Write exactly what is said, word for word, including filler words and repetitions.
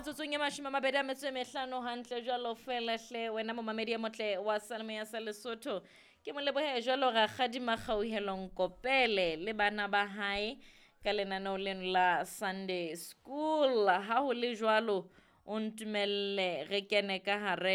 metsotsong e mashome a mabedi a metso e mehlano hantle jwalo fela hle wena momamedi ya motle wa Salmo sa Lesotho ke mo lebohe jwalo Rakgadi Makgauhelong Kopele le bana ba hae ka lenaneo leno la Sunday School. Ha ho le jwalo o ntumelle re kene ka hare